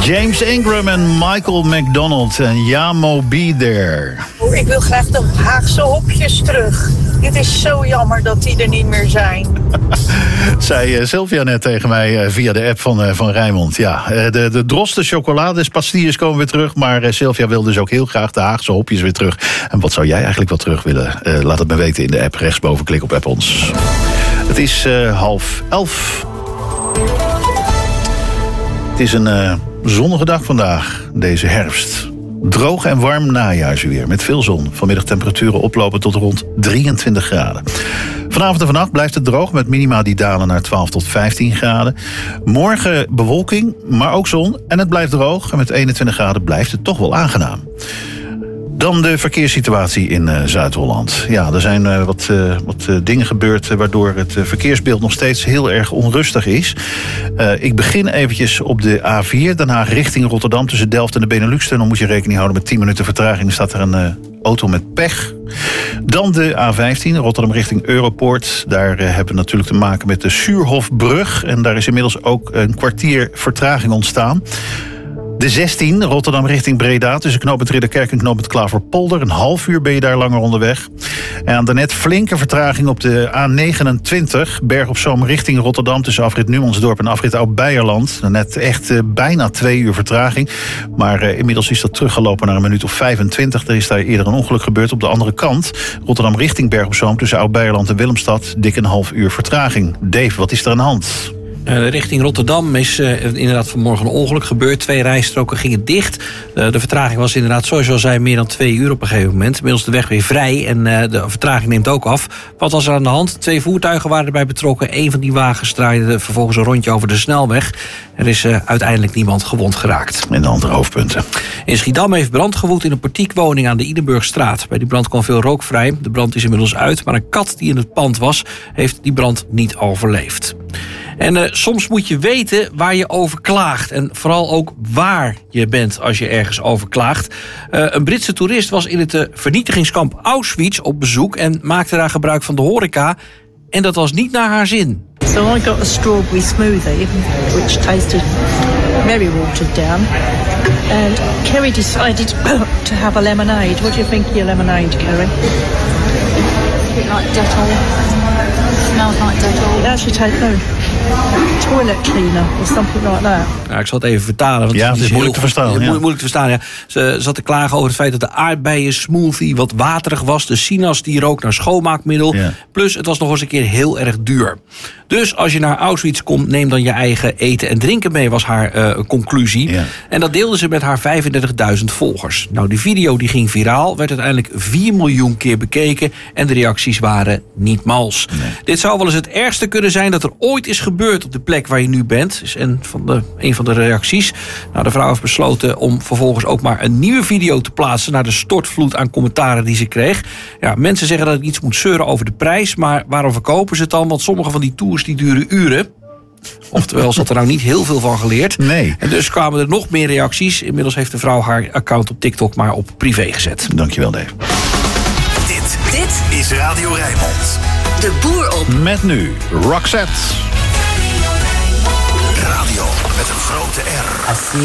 James Ingram en Michael McDonald en Yamo Be There. Ik wil graag de Haagse hopjes terug. Het is zo jammer dat die er niet meer zijn. Zei Sylvia net tegen mij via de app van Rijnmond. Ja, de drosten chocoladepastilles komen weer terug. Maar Sylvia wil dus ook heel graag de Haagse hopjes weer terug. En wat zou jij eigenlijk wel terug willen? Laat het me weten in de app. Rechtsboven, klik op app ons. Het is 10:30. Het is een zonnige dag vandaag, deze herfst. Droog en warm najaarsweer met veel zon. Vanmiddag temperaturen oplopen tot rond 23 graden. Vanavond en vannacht blijft het droog met minima die dalen naar 12 tot 15 graden. Morgen bewolking, maar ook zon en het blijft droog. En met 21 graden blijft het toch wel aangenaam. Dan de verkeerssituatie in Zuid-Holland. Ja, er zijn wat dingen gebeurd waardoor het verkeersbeeld nog steeds heel erg onrustig is. Ik begin eventjes op de A4, Den Haag richting Rotterdam. Tussen Delft en de Benelux-tunnel moet je rekening houden met 10 minuten vertraging. Er staat er een auto met pech. Dan de A15, Rotterdam richting Europoort. Daar hebben we natuurlijk te maken met de Suurhofbrug. En daar is inmiddels ook een kwartier vertraging ontstaan. De 16, Rotterdam richting Breda, tussen knooppunt Ridderkerk en knooppunt Klaverpolder. Een half uur ben je daar langer onderweg. En daarnet flinke vertraging op de A29, Berg op Zoom richting Rotterdam, tussen afrit Numansdorp en afrit Oud-Beijerland. Net echt bijna 2 uur vertraging. Maar inmiddels is dat teruggelopen naar een minuut of 25. Er is daar eerder een ongeluk gebeurd op de andere kant. Rotterdam richting Berg op Zoom, tussen Oud-Beijerland en Willemstad. Dik een half uur vertraging. Dave, wat is er aan de hand? Richting Rotterdam is inderdaad vanmorgen een ongeluk gebeurd. 2 rijstroken gingen dicht. De vertraging was inderdaad, zoals je al zei, meer dan 2 uur op een gegeven moment. Inmiddels de weg weer vrij en de vertraging neemt ook af. Wat was er aan de hand? 2 voertuigen waren erbij betrokken. 1 van die wagens draaide vervolgens een rondje over de snelweg. Er is uiteindelijk niemand gewond geraakt. En de andere hoofdpunten. In Schiedam heeft brand gewoed in een portiekwoning aan de Idenburgstraat. Bij die brand kwam veel rook vrij. De brand is inmiddels uit, maar een kat die in het pand was, heeft die brand niet overleefd. En soms moet je weten waar je over klaagt. En vooral ook waar je bent als je ergens over klaagt. Een Britse toerist was in het vernietigingskamp Auschwitz op bezoek en maakte daar gebruik van de horeca. En dat was niet naar haar zin. So I got a strawberry smoothie, which tasted very watered down. And Kerry decided to have a lemonade. What do you think of your lemonade, Kerry? A bit like Dettol. Smells like Dettol. It actually tastes toilet cleaner or something like that. Nou, ik zal het even vertalen. Want ja, het is moeilijk te verstaan. Moeilijk te verstaan, ja. Ze zat te klagen over het feit dat de aardbeien smoothie wat waterig was. De sinaas die rook naar schoonmaakmiddel. Ja. Plus het was nog eens een keer heel erg duur. Dus als je naar Auschwitz komt, neem dan je eigen eten en drinken mee, was haar conclusie. Ja. En dat deelde ze met haar 35.000 volgers. Nou, die video die ging viraal, werd uiteindelijk 4 miljoen keer bekeken. En de reacties waren niet mals. Nee. Dit zou wel eens het ergste kunnen zijn dat er ooit is gebeurd op de plek waar je nu bent. Is een van de reacties. Nou, de vrouw heeft besloten om vervolgens ook maar een nieuwe video te plaatsen naar de stortvloed aan commentaren die ze kreeg. Ja, mensen zeggen dat ik iets moet zeuren over de prijs, maar waarom verkopen ze het dan? Want sommige van die tours die duren uren. Oftewel, ze had er nou niet heel veel van geleerd. Nee. En dus kwamen er nog meer reacties. Inmiddels heeft de vrouw haar account op TikTok maar op privé gezet. Dankjewel, Dave. Dit is Radio Rijnmond. De Boer op. Met nu Roxette. Radio met een grote R.